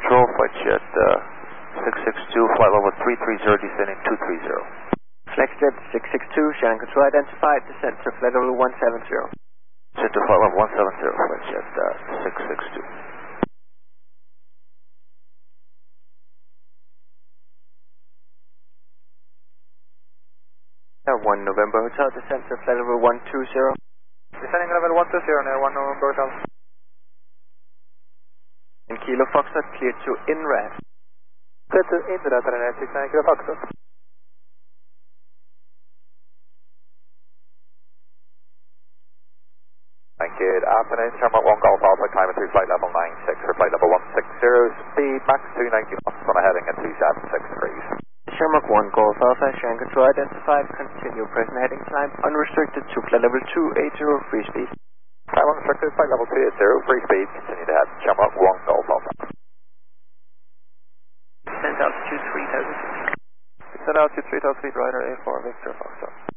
Control, flight jet 662, flight level 330, descending 230. FlexJet 662, Shannon Control identified, descent to flight level 170. Descent to flight level 170, flight jet 662. 1 November Hotel, descent to flight level 120. Descending level 120 near 1 November Hotel. In Kilo Foxtrot, cleared to INRAD. Cleared to INRAD, runway 69 Kilo Foxtrot. Good afternoon, Shamrock 1 Golf Alpha, climbing through flight level 96 for flight level 160, speed max 290 knots on a heading at 276 degrees. Shamrock 1 Golf Alpha, Shannon Control identified, continue present heading climb, unrestricted to flight level 280, free speed. Climb unrestricted, flight level 280, free speed, continue to head, Shamrock 1 Golf Alpha. Descent altitude 3000 feet. Descent altitude 3000 feet, Ryder A4, Victor Foxtrot.